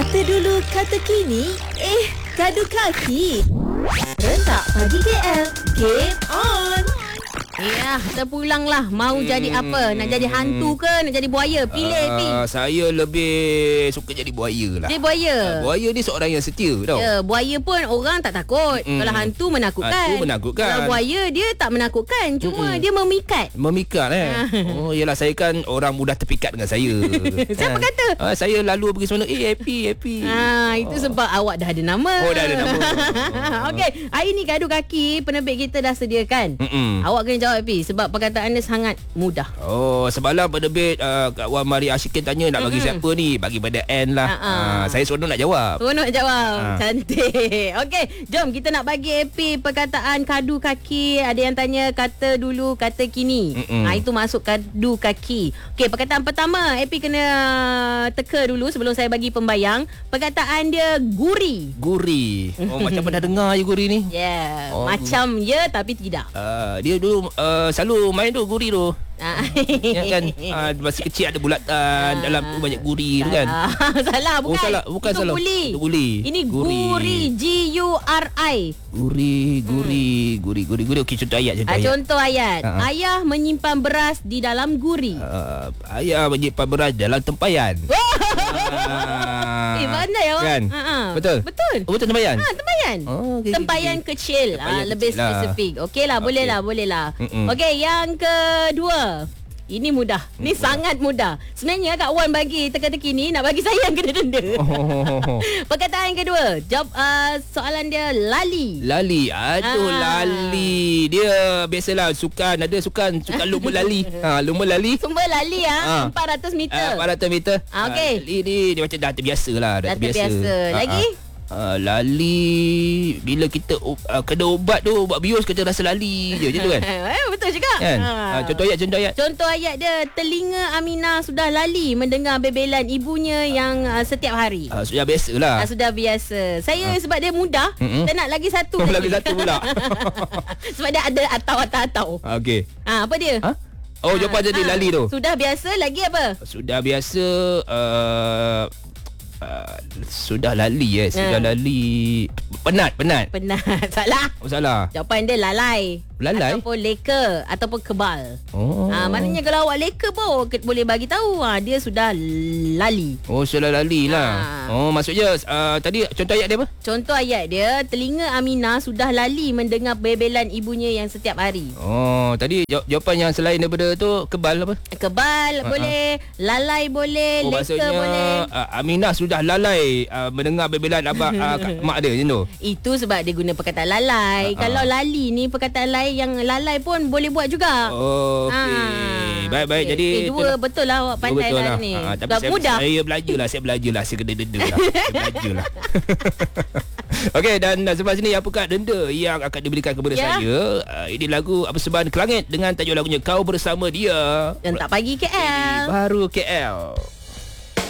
Kata dulu, kata kini. Kadu kaki. Rentak pagi KL. Game on. Ya, terpulanglah. Mau jadi apa? Nak jadi hantu ke? Nak jadi buaya? Pilih, Saya lebih suka jadi buaya lah. Dia buaya. Buaya ni seorang yang setia tau. Ya, buaya pun orang tak takut. Kalau hantu menakutkan. Hantu menakutkan. Kalau buaya dia tak menakutkan. Cuma dia memikat. Memikat Oh yelah, saya kan orang mudah terpikat dengan saya. Siapa kata? Saya lalu pergi sana, happy. Itu sebab awak dah ada nama. Oh, dah ada nama. Okey, hari ni gaduh kaki penerbit kita dah sediakan. Awak kena jawab Pi, sebab perkataan dia sangat mudah. Oh, semalam penerbit Kak Wan Mari Ashikin tanya nak bagi siapa ni? Bagi pada N lah. Saya seronok nak jawab. Seronok jawab. Cantik. Okey, jom kita nak bagi AP perkataan kadu kaki. Ada yang tanya kata dulu, kata kini. Itu masuk kadu kaki. Okey, perkataan pertama AP kena teka dulu sebelum saya bagi pembayang. Perkataan dia guri. Guri. Macam pernah dengar je guri ni. Yeah, macam ya tapi tidak. Dia dulu selalu main tu guri tu. Ya kan, masa kecil ada bulatan, dalam tu banyak guri tu kan. Salah, bukan. Salah, bukan itu salah. Guli. Itu guli. Ini guri. G-U-R-I. Guri. Okey, contoh ayat. Contoh ayat. Ayah menyimpan beras di dalam guri. Ayah menyimpan beras dalam tempayan. Pandai awak kan? Betul? Betul tempayan? Tempayan. Okay, tempayan kecil. Lebih kecil spesifik. Okeylah, boleh lah. Okey, yang kedua. Ini mudah. Ni sangat mudah. Sebenarnya Kak Wan bagi teka-teki ni nak bagi saya yang kena denda. Perkataan yang kedua. Jawab soalan dia lali. Lali. Lali. Dia biasalah sukan lumba lali. Lumba lali. Sumber lali 400 meter. 400 meter. Okey. Lali ni dia macam dah terbiasa lah. Dah terbiasa. Lagi? Lali. Bila kita kena ubat tu, ubat bius, kita rasa lali je. Macam tu kan? Betul juga Kan? Contoh ayat. Contoh ayat dia, telinga Aminah sudah lali mendengar bebelan ibunya yang setiap hari. Sudah biasa lah. Sudah biasa. Saya sebab dia mudah, saya nak lagi satu. Lagi satu pula. Sebab dia ada atau. Okey. Apa dia? Jawapan jadi lali tu. Sudah biasa, lagi apa? Sudah biasa. Sudah lali Sudah lali. Penat. Salah. Salah. Jawapan dia lalai. Ataupun leka ataupun kebal. Maknanya kalau awak leka pun boleh bagi tahu dia sudah lali. Sudah lali lah. Maksudnya tadi contoh ayat dia apa? Contoh ayat dia, telinga Aminah sudah lali mendengar bebelan ibunya yang setiap hari. Tadi jawapan yang selain daripada tu kebal apa? Kebal boleh, lalai boleh, leka boleh. Aminah sudah lalai mendengar bebelan abang mak dia macam tu. Itu sebab dia guna perkataan lalai. Kalau lali ni perkataan lain yang lalai pun boleh buat juga. Okey. Baik. Jadi dua betul lah awak pandai lah ni. Tapi mudah. Saya belajar lah. Saya kena denda lah. Saya belajar lah. Okey, dan sebab sini apakah denda yang akan diberikan kepada saya? Ini lagu Persembahan Kelangit dengan tajuk lagunya Kau Bersama Dia. Dan tak pagi KL. Baru KL.